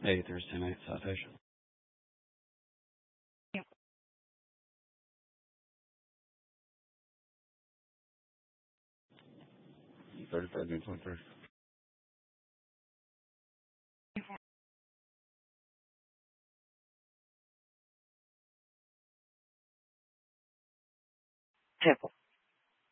Hey, Thursday night sausage. 31st and 21st. Temple.